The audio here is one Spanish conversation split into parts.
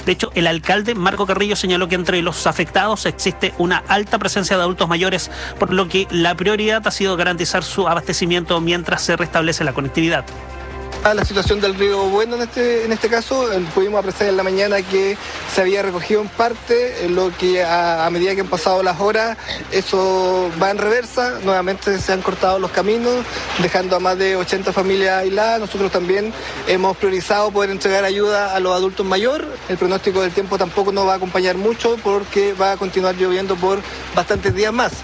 De hecho, el alcalde Marco Carrillo señaló que entre los afectados existe una alta presencia de adultos mayores, por lo que la prioridad ha sido garantizar su abastecimiento mientras se restablece la conectividad. La situación del río Bueno en este caso, pudimos apreciar en la mañana que se había recogido en parte, lo que a medida que han pasado las horas, eso va en reversa, nuevamente se han cortado los caminos, dejando a más de 80 familias aisladas. Nosotros también hemos priorizado poder entregar ayuda a los adultos mayores. El pronóstico del tiempo tampoco nos va a acompañar mucho porque va a continuar lloviendo por bastantes días más.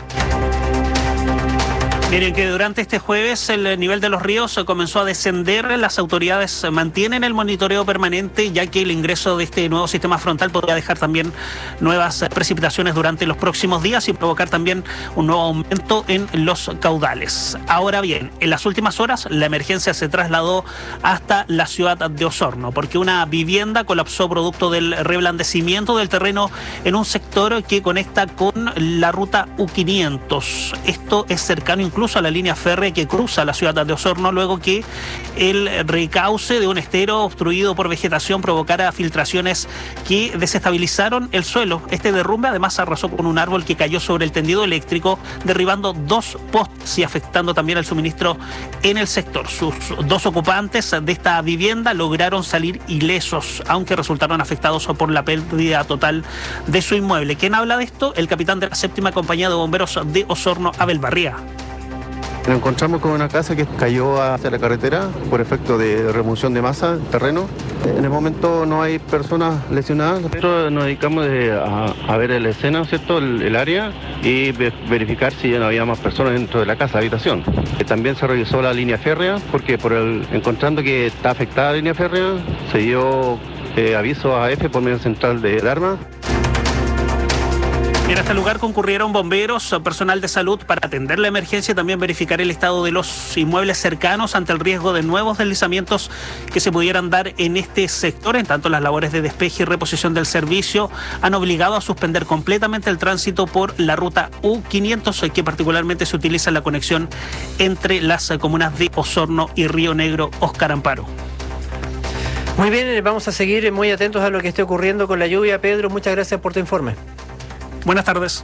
Miren que durante este jueves el nivel de los ríos comenzó a descender. Las autoridades mantienen el monitoreo permanente, ya que el ingreso de este nuevo sistema frontal podría dejar también nuevas precipitaciones durante los próximos días y provocar también un nuevo aumento en los caudales. Ahora bien, en las últimas horas la emergencia se trasladó hasta la ciudad de Osorno, porque una vivienda colapsó producto del reblandecimiento del terreno en un sector que conecta con la ruta U500. Esto es cercano incluso a la línea férrea que cruza la ciudad de Osorno, luego que el recauce de un estero obstruido por vegetación provocara filtraciones que desestabilizaron el suelo. Este derrumbe además arrasó con un árbol que cayó sobre el tendido eléctrico, derribando 2 postes y afectando también el suministro en el sector. Sus 2 ocupantes de esta vivienda lograron salir ilesos, aunque resultaron afectados por la pérdida total de su inmueble. ¿Quién habla de esto? El capitán de la 7ª Compañía de Bomberos de Osorno, Abel Barría. Nos encontramos con una casa que cayó hacia la carretera por efecto de remoción de masa del terreno. En el momento no hay personas lesionadas. Nosotros nos dedicamos a ver la escena, ¿cierto? El área y verificar si ya no había más personas dentro de la casa, habitación. También se revisó la línea férrea porque encontrando que está afectada la línea férrea, se dio aviso a EFE por medio central de alarma. En este lugar concurrieron bomberos, personal de salud para atender la emergencia y también verificar el estado de los inmuebles cercanos ante el riesgo de nuevos deslizamientos que se pudieran dar en este sector. En tanto, las labores de despeje y reposición del servicio han obligado a suspender completamente el tránsito por la ruta U500, que particularmente se utiliza en la conexión entre las comunas de Osorno y Río Negro, Óscar Amparo. Muy bien, vamos a seguir muy atentos a lo que esté ocurriendo con la lluvia. Pedro, muchas gracias por tu informe. Buenas tardes.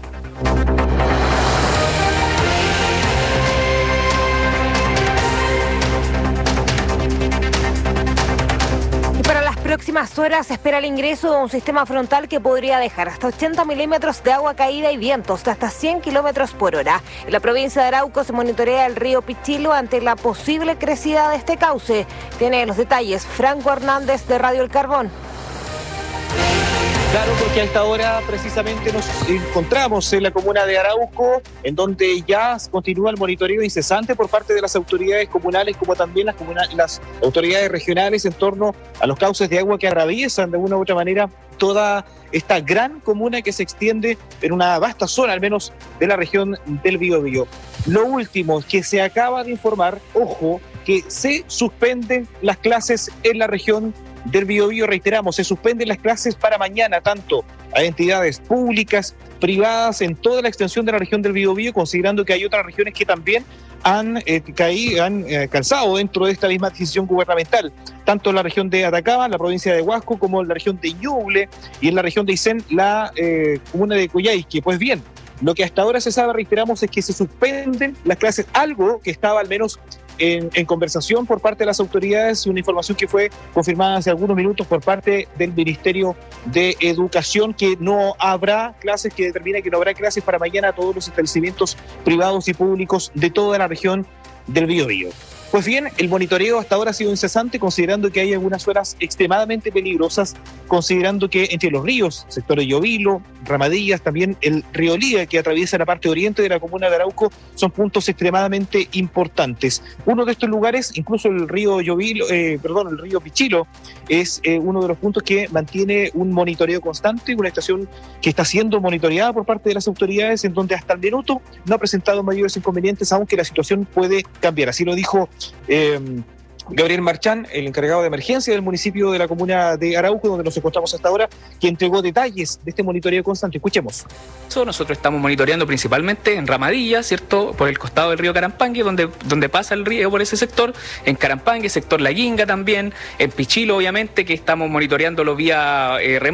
Para las próximas horas se espera el ingreso de un sistema frontal que podría dejar hasta 80 milímetros de agua caída y vientos de hasta 100 kilómetros por hora. En la provincia de Arauco se monitorea el río Pichilo ante la posible crecida de este cauce. Tiene los detalles Franco Hernández de Radio El Carbón. Claro, porque a esta hora precisamente nos encontramos en la comuna de Arauco, en donde ya continúa el monitoreo incesante por parte de las autoridades comunales, como también las autoridades regionales en torno a los cauces de agua que atraviesan de una u otra manera toda esta gran comuna que se extiende en una vasta zona, al menos de la región del Biobío. Lo último que se acaba de informar, ojo, que se suspenden las clases en la región del Biobío. Reiteramos, se suspenden las clases para mañana, tanto a entidades públicas, privadas, en toda la extensión de la región del Biobío, considerando que hay otras regiones que también han calzado dentro de esta misma decisión gubernamental, tanto en la región de Atacama, la provincia de Huasco, como en la región de Ñuble y en la región de Aysén, la comuna de Coyhaique. Pues bien, lo que hasta ahora se sabe, reiteramos, es que se suspenden las clases, algo que estaba al menos en conversación por parte de las autoridades, una información que fue confirmada hace algunos minutos por parte del Ministerio de Educación, que no habrá clases, que determina que no habrá clases para mañana a todos los establecimientos privados y públicos de toda la región del Biobío. Pues bien, el monitoreo hasta ahora ha sido incesante, considerando que hay algunas zonas extremadamente peligrosas, considerando que entre los ríos, sector de Llovilo, Ramadillas, también el río Liga, que atraviesa la parte oriente de la comuna de Arauco, son puntos extremadamente importantes. Uno de estos lugares, incluso el río el río Pichilo, es uno de los puntos que mantiene un monitoreo constante, una estación que está siendo monitoreada por parte de las autoridades, en donde hasta el minuto no ha presentado mayores inconvenientes, aunque la situación puede cambiar. Así lo dijo Gabriel Marchán, el encargado de emergencia del municipio de la comuna de Arauco, donde nos encontramos hasta ahora, que entregó detalles de este monitoreo constante. Escuchemos. Nosotros estamos monitoreando principalmente en Ramadilla, ¿cierto? Por el costado del río Carampangue, donde pasa el río por ese sector, en Carampangue, sector La Guinga también, en Pichilo, obviamente, que estamos monitoreándolo vía